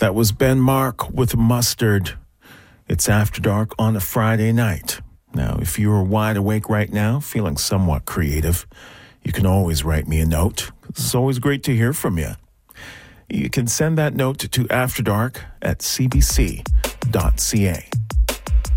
That was Ben Mark with Mustard. It's After Dark on a Friday night. Now, if you are wide awake right now, feeling somewhat creative, you can always write me a note. It's always great to hear from you. You can send that note to afterdark@cbc.ca.